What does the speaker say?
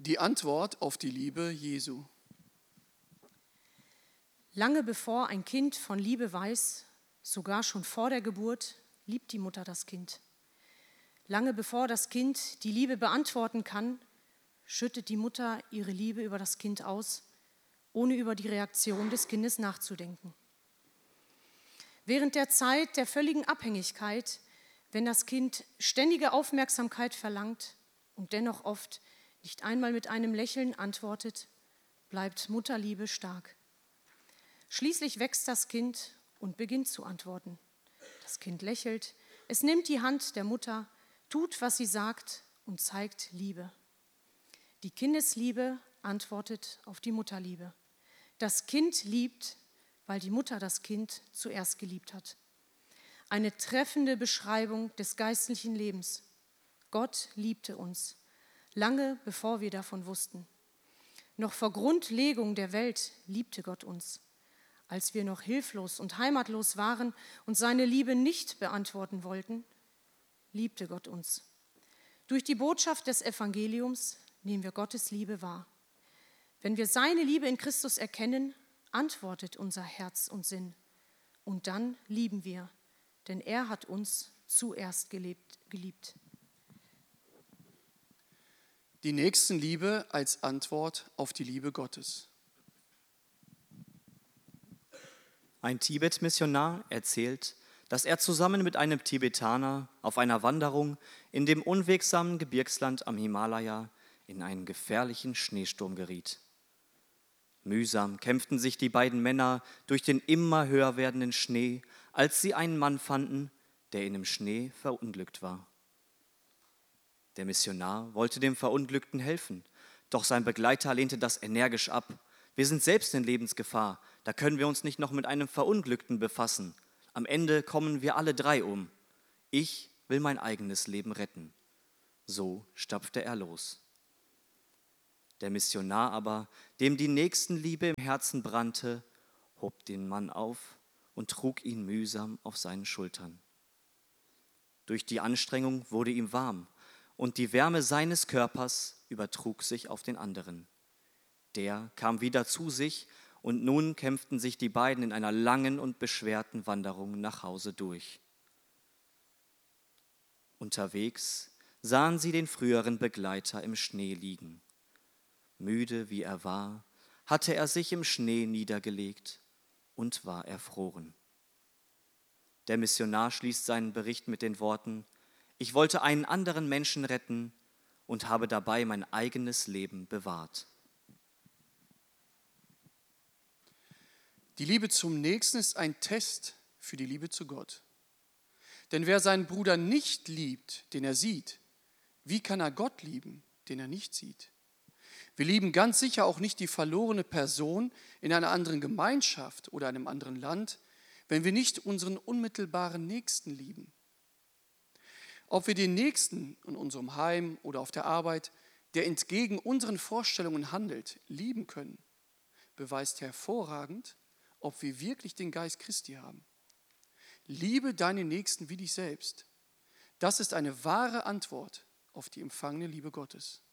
Die Antwort auf die Liebe Jesu. Lange bevor ein Kind von Liebe weiß, sogar schon vor der Geburt, liebt die Mutter das Kind. Lange bevor das Kind die Liebe beantworten kann, schüttet die Mutter ihre Liebe über das Kind aus, ohne über die Reaktion des Kindes nachzudenken. Während der Zeit der völligen Abhängigkeit, wenn das Kind ständige Aufmerksamkeit verlangt und dennoch oft nicht einmal mit einem Lächeln antwortet, bleibt Mutterliebe stark. Schließlich wächst das Kind und beginnt zu antworten. Das Kind lächelt, es nimmt die Hand der Mutter, tut, was sie sagt und zeigt Liebe. Die Kindesliebe antwortet auf die Mutterliebe. Das Kind liebt, weil die Mutter das Kind zuerst geliebt hat. Eine treffende Beschreibung des geistlichen Lebens. Gott liebte uns, lange bevor wir davon wussten. Noch vor Grundlegung der Welt liebte Gott uns. Als wir noch hilflos und heimatlos waren und seine Liebe nicht beantworten wollten, liebte Gott uns. Durch die Botschaft des Evangeliums nehmen wir Gottes Liebe wahr. Wenn wir seine Liebe in Christus erkennen, antwortet unser Herz und Sinn. Und dann lieben wir, denn er hat uns zuerst geliebt. Die Nächstenliebe als Antwort auf die Liebe Gottes. Ein Tibet-Missionar erzählt, dass er zusammen mit einem Tibetaner auf einer Wanderung in dem unwegsamen Gebirgsland am Himalaya in einen gefährlichen Schneesturm geriet. Mühsam kämpften sich die beiden Männer durch den immer höher werdenden Schnee, als sie einen Mann fanden, der in dem Schnee verunglückt war. Der Missionar wollte dem Verunglückten helfen, doch sein Begleiter lehnte das energisch ab. Wir sind selbst in Lebensgefahr, da können wir uns nicht noch mit einem Verunglückten befassen. Am Ende kommen wir alle drei um. Ich will mein eigenes Leben retten. So stapfte er los. Der Missionar aber, dem die Nächstenliebe im Herzen brannte, hob den Mann auf und trug ihn mühsam auf seinen Schultern. Durch die Anstrengung wurde ihm warm und die Wärme seines Körpers übertrug sich auf den anderen. Der kam wieder zu sich und nun kämpften sich die beiden in einer langen und beschwerten Wanderung nach Hause durch. Unterwegs sahen sie den früheren Begleiter im Schnee liegen. Müde wie er war, hatte er sich im Schnee niedergelegt und war erfroren. Der Missionar schließt seinen Bericht mit den Worten: Ich wollte einen anderen Menschen retten und habe dabei mein eigenes Leben bewahrt. Die Liebe zum Nächsten ist ein Test für die Liebe zu Gott. Denn wer seinen Bruder nicht liebt, den er sieht, wie kann er Gott lieben, den er nicht sieht? Wir lieben ganz sicher auch nicht die verlorene Person in einer anderen Gemeinschaft oder einem anderen Land, wenn wir nicht unseren unmittelbaren Nächsten lieben. Ob wir den Nächsten in unserem Heim oder auf der Arbeit, der entgegen unseren Vorstellungen handelt, lieben können, beweist hervorragend, ob wir wirklich den Geist Christi haben. Liebe deinen Nächsten wie dich selbst. Das ist eine wahre Antwort auf die empfangene Liebe Gottes.